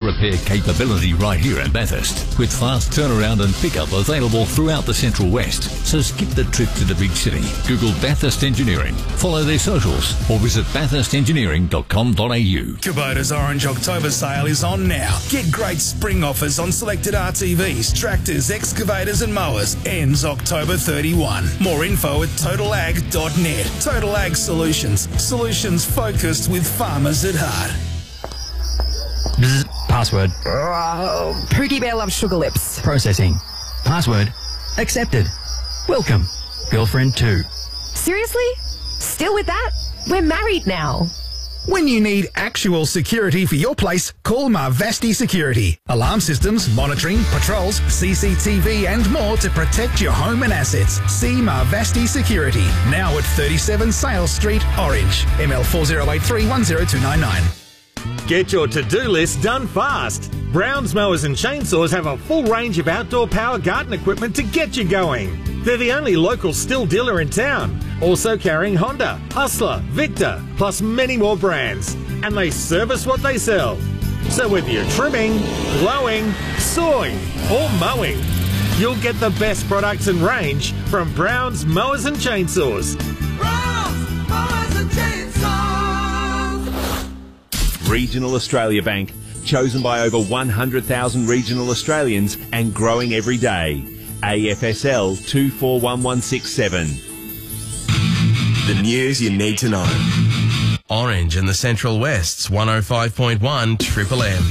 repair capability right here in Bathurst, with fast turnaround and pickup available throughout the Central West. So skip the trip to the big city. Google Bathurst Engineering, follow their socials, or visit bathurstengineering.com.au. Kubota's Orange October sale is on now. Get great spring offers on selected RTVs, tractors, excavators and mowers. Ends October 31. More info at totalag.net. Total Ag Solutions. Solutions focused with farmers at heart. Bzz, password. Pookie Bear loves sugar lips. Processing. Password. Accepted. Welcome. Girlfriend 2. Seriously? Still with that? We're married now. When you need actual security for your place, call Marvasti Security. Alarm systems, monitoring, patrols, CCTV and more to protect your home and assets. See Marvasti Security, now at 37 Sales Street, Orange. ML 4083 10299. Get your to-do list done fast. Browns Mowers and Chainsaws have a full range of outdoor power garden equipment to get you going. They're the only local still dealer in town, also carrying Honda, Hustler, Victor, plus many more brands. And they service what they sell. So whether you're trimming, blowing, sawing or mowing, you'll get the best products and range from Browns Mowers and Chainsaws. Browns Mowers and Chainsaws. Regional Australia Bank, chosen by over 100,000 regional Australians and growing every day. AFSL 241167. The news you need to know. Orange in the Central West's 105.1 Triple M.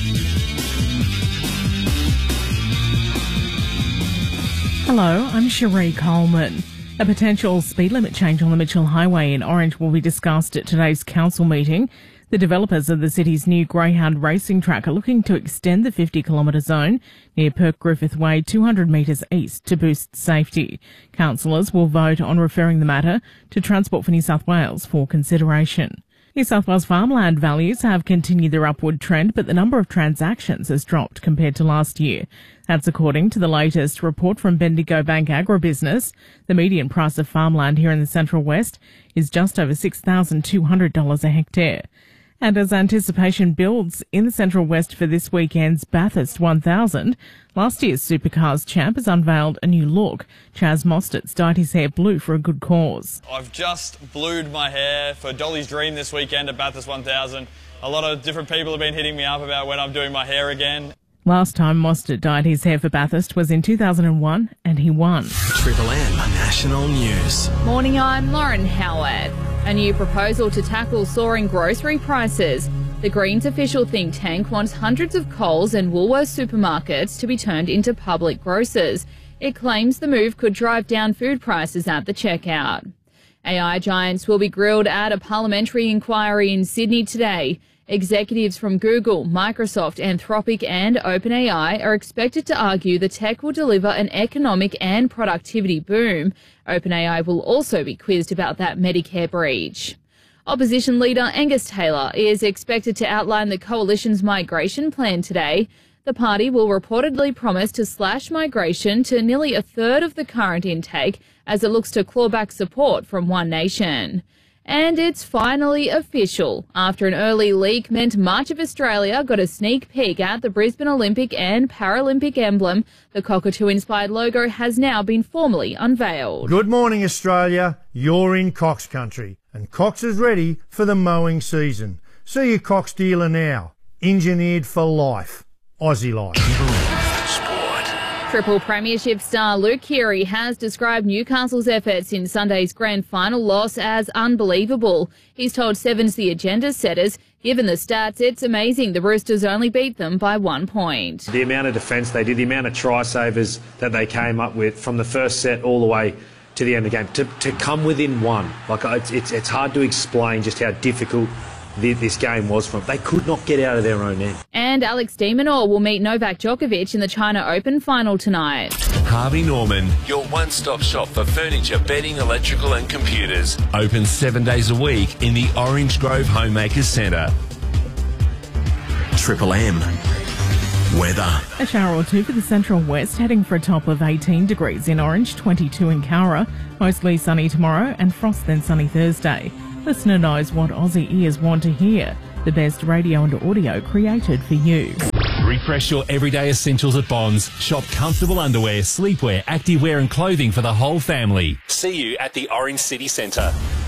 Hello, I'm Cherie Coleman. A potential speed limit change on the Mitchell Highway in Orange will be discussed at today's council meeting. The developers of the city's new Greyhound racing track are looking to extend the 50-kilometre zone near Perk Griffith Way 200 metres east to boost safety. Councillors will vote on referring the matter to Transport for New South Wales for consideration. New South Wales farmland values have continued their upward trend, but the number of transactions has dropped compared to last year. That's according to the latest report from Bendigo Bank Agribusiness. The median price of farmland here in the Central West is just over $6,200 a hectare. And as anticipation builds in the Central West for this weekend's Bathurst 1000, last year's Supercars champ has unveiled a new look. Chaz Mostert's dyed his hair blue for a good cause. I've just blued my hair for Dolly's Dream this weekend at Bathurst 1000. A lot of different people have been hitting me up about when I'm doing my hair again. Last time Mostert dyed his hair for Bathurst was in 2001 and he won. Triple M National News. Morning, I'm Lauren Howard. A new proposal to tackle soaring grocery prices. The Greens official think tank wants hundreds of Coles and Woolworths supermarkets to be turned into public grocers. It claims the move could drive down food prices at the checkout. AI giants will be grilled at a parliamentary inquiry in Sydney today. Executives from Google, Microsoft, Anthropic and OpenAI are expected to argue the tech will deliver an economic and productivity boom. OpenAI will also be quizzed about that Medicare breach. Opposition leader Angus Taylor is expected to outline the coalition's migration plan today. The party will reportedly promise to slash migration to nearly a third of the current intake as it looks to claw back support from One Nation. And it's finally official. After an early leak meant much of Australia got a sneak peek at the Brisbane Olympic and Paralympic emblem, the cockatoo-inspired logo has now been formally unveiled. Good morning, Australia. You're in Cox country, and Cox is ready for the mowing season. See your Cox dealer now. Engineered for life. Aussie life. Triple Premiership star Luke Keary has described Newcastle's efforts in Sunday's grand final loss as unbelievable. He's told Sevens the agenda setters, given the stats, it's amazing the Roosters only beat them by 1 point. The amount of defence they did, the amount of try savers that they came up with from the first set all the way to the end of the game, to come within one. Like it's hard to explain just how difficult this game was from. They could not get out of their own end. And Alex de Minaur will meet Novak Djokovic in the China Open final tonight. Harvey Norman, your one-stop shop for furniture, bedding, electrical and computers. Open 7 days a week in the Orange Grove Homemakers Centre. Triple M weather. A shower or two for the Central West, heading for a top of 18 degrees in Orange, 22 in Cowra. Mostly sunny tomorrow and frost then sunny Thursday. Listener knows what Aussie ears want to hear. The best radio and audio created for you. Refresh your everyday essentials at Bonds. Shop comfortable underwear, sleepwear, activewear and clothing for the whole family. See you at the Orange City Centre.